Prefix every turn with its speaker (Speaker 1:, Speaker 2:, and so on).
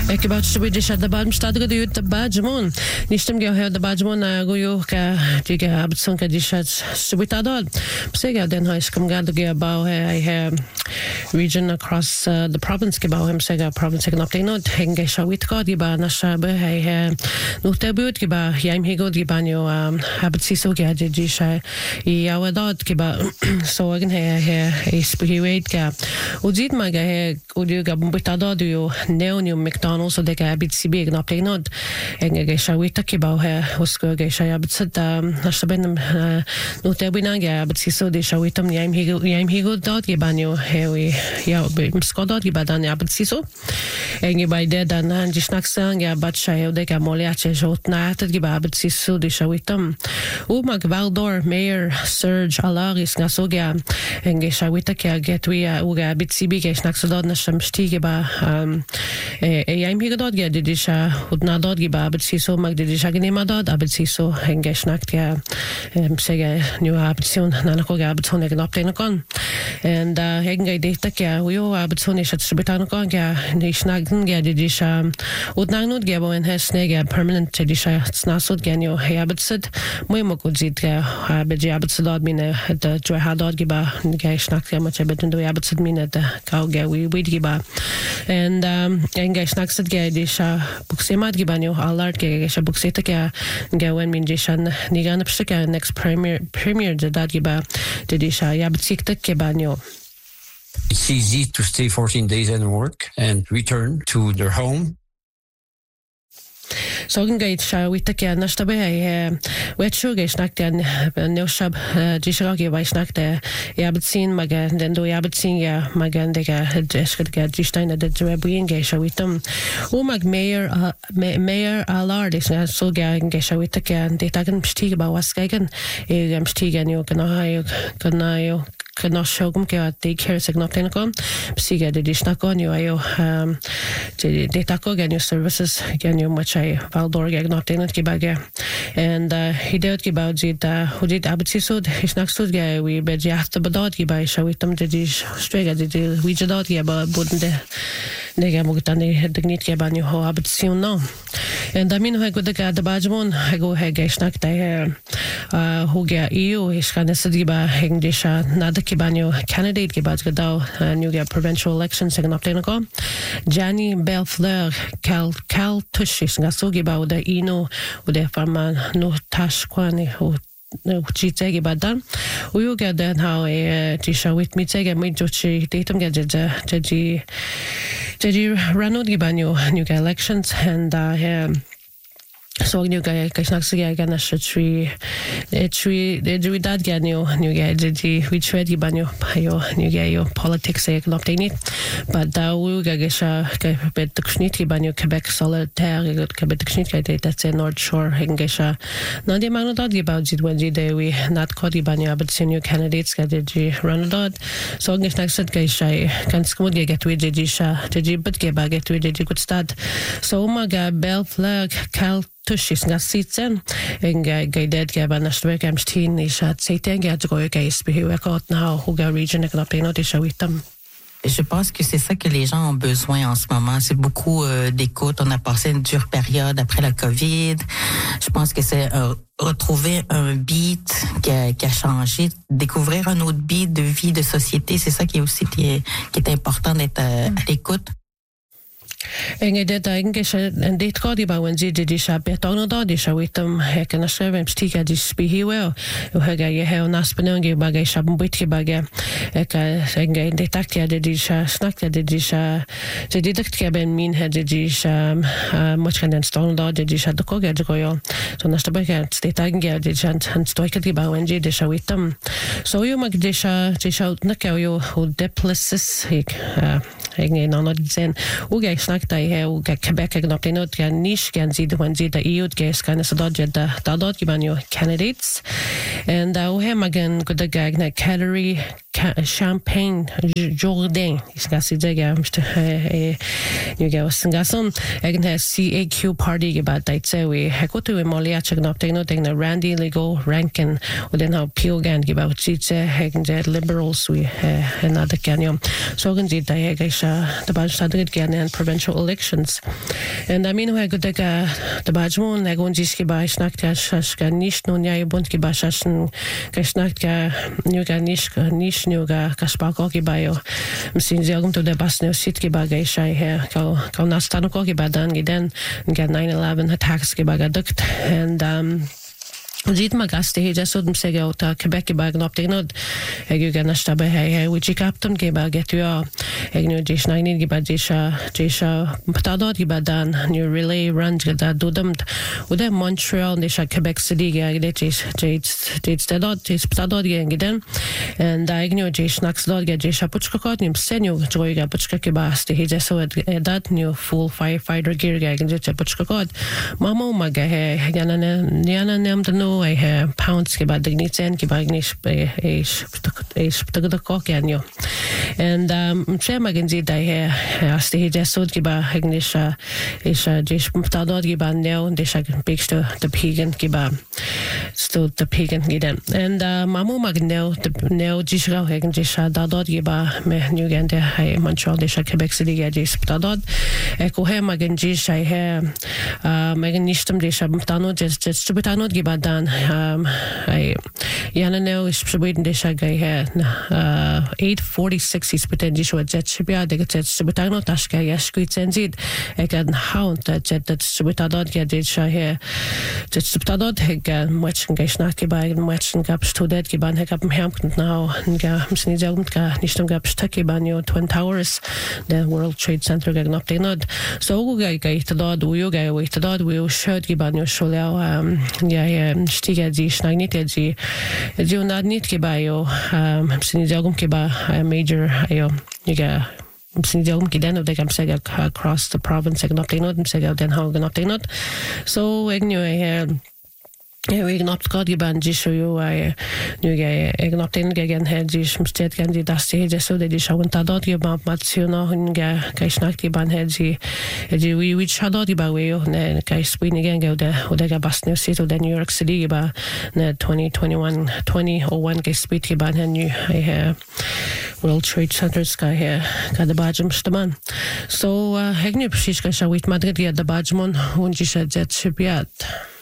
Speaker 1: Ik heb uitgestudeerd aan de Badmstad uit de Badjemon. Niet stem je de Badjemon goeie die abson que die shats subitador. Sega den huis kom gad ge about region across the province gebouw hem sega province kan opnemen not henge shawit god giba na shabe no tabut giba yaim hego giba nyo habit siso ge die sha yawadot giba so again spirit ga udit maga udio ga bitador dio neonium McDonald's so de ga habit sibe kan opnemen not henge ge shawit gebouw husko ge sha habit sad na shaben no tabina ge habit siso de shawitam yaim hego dot giba nyo we ja skodot giba dan habit siso henge by de dan die snaksang ja bat sha de ga moliache jot na het giba habit siso de shawitam o mag Valdor Mayor Serge Alaris na so ga henge shawita ke get we o ga habit sibi ge snaksodot na shamstige ba yaim hego dot ge de sha ut na dot giba habit siso mag de sha gnema dot habit siso henge snakt ja sega new habitsion na ko ga habitsion ge napten kon and henge de ja we habitsion is het betan kon ga ni snagden ge de sha ut na not ge bo en hesnege permanent de sha snasod ge no habitsid moi mo ko zit ge habit habitsid dot mine de jo hadot giba ge snakt ja much bet do habitsid mine de ka ge we giba and henge snaksid ge de sha buksemat giba no alert ge sha bukseta ge when min de shan ni gan psika next premier de dat giba de sha habitzik ke banyo.
Speaker 2: It's easy to stay 14 days and work and return to their home.
Speaker 1: So gait sha wita ke nashta be wet sugar snack den no shab dishragi by snack de yabtsin maga den do yabtsin ya magan de ga desked ga distein de drebuin ge sha witam o mag mayor alard is so ga ge sha wita ke de tagen stige ba wasgegen stige no gnayo kana shogum ke de care signal kon psiga de dishnakon yo ayo de tako ganyo services ganyo machai Valdor ge nopten ke bage and he did ke about it hudit abtsisod hisnaksud ge we be jahta badot ge by shawitam de strega de we jadot ge ba budde nega mugtani dignit ke banyo ho abtsion no and I mean ho go de ga bajmon go he ge snak de ho ge eo hiskanasad ge ba hengdisha nada ke banyo candidate ke bad gadao new ge provincial elections ge nopten ko Jani Belfleur Cal Tushis ngaso ge ba de ino de farman no tashkwani ho chitege badan uyu ga den how tisha with me tege mi jochi datum ga jadi ranod ge banyo new ge elections and so new guy kasnaksiga gana tree de dad ganyo new guy de we trade banyo payo new guy yo politics e knoptenit but da we gagesha bet tkhnit banyo Quebec solitaire Quebec tkhnit ka that's in North Shore hengesha na de manodad about it when de we not kodi banyo but senior candidates ga de ranodad so gesnaksat gaisha kan skumod get we de sha de but ge baget we de good start so maga Belfleur Cal Tushis nga sitzen en gaidet ge banastwe kamstin is at seten ge go ge spihu ekot na hoga region eknapeno de shawitam.
Speaker 3: Je pense que c'est ça que les gens ont besoin en ce moment. C'est beaucoup d'écoute. On a passé une dure période après la COVID. Je pense que c'est retrouver un beat qui a changé, découvrir un autre beat de vie, de société. C'est ça qui est aussi qui est important d'être à l'écoute.
Speaker 1: Enge de enge en dit godi ba when ze de sha beton da de sha witam hekana shevem stika di spihi well u hega ye he naspenonge bagay shabum bitke bagay eka enge de takya de sha snakya de sha ze dikt ke ben min had de sha much kan ston da de sha de koga de goyo so nasta bagay de tagge de sha han stoike di ba when ze de sha witam so you mag de sha nakyo yo deplesis hek enge nanod zen u ge snakta he u ge Quebec gnoptenot ge nish gen zid when zid da iud ge skana sadod da dot gibanyo candidates and u he magan good gagna calorie champagne Jourdain iskasi dega mst you ge singason egen has CAQ party about that so we hakotu emolia gnoptenot degna Randy Legal Rankin und then how Piogan give out zitze hegen der liberals we another canyon so gen zid da ge the Badstad gerne provincial election elections. And I mean, I go the Bajmon, I go on Jiski by Snack Shashka, Nish no Nya Bunki Bashashan, Kashnaka, Nuga Nish Nuga, Kaspakoki Bayo, Msin Zilgum to the Basno Sitki Bagay here, Kaunastanokoki Badangi then, and get 9/11 attacks Gibagadukt, and Zit magasti he just wouldn't say out Quebec bag not taken out. You can stop a which captain gave a get you a new dish 9 give a Jesha Patadot give a dan new relay runs get that do them with them Montreal and they shall Quebec City get the dot is Patadot again and I knew Jesh Nax dot get Jesha Puchka him send you joy got Puchka basti he just saw that new full firefighter gear gag and Jesha Puchka Mama Maga Yana named the I have pounds ke bad digniten ke bagnish is the cocanio and share magenzi da here as the jesod ke ba hegnisha is just tadod ke ba neo de shag picture the pagan ke ba still the pagan giden and mamu magneo the neo jishra hegen jisha dadod ke ba me new gende hai Montreal de shag Quebec City ge just tadod eko he magenji shai he magenishtem de shab tano just tano ke ba I Yanano is Sweden de Shagai here 846 is potential jet shipyard they get Subitano Tashka Yashkuit and it I can hound that jet that Subitadot get it here just Subitadot Heg much and Gaishnaki by much and gaps to that Giban Hegap Hampton now and Gamsnizamka Nishtam Gaps Taki Banyo Twin Towers the World Trade Center getting up they not so Gai to Dod we go away to Dod we should Gibanyo Sholao Stiga ji Schnagnite ji Nadnit Kibayo, Sinizogum Kiba, a major, Niga. Sinizogum Kiden of the Gamsega across the province, Egnoptinot, and Sega Den Hoganoptinot. So, Egnu, we not got given Jishu, I knew Egnoptin again had Jish State Candy Dusty, just so that you went out about Matsuno, Hunga, Kaishnaki Ban Hedgy, we which had out about way, and Kai Spin again go there, Odega Bastner City, the New York City, about 2001 Gay Speed Ban and you World Trade Center Sky here, got the Bajam Staman. So, Hegnup Shishka Shawit Madrid, the Bajmon, Unjisha Jet Shipyard.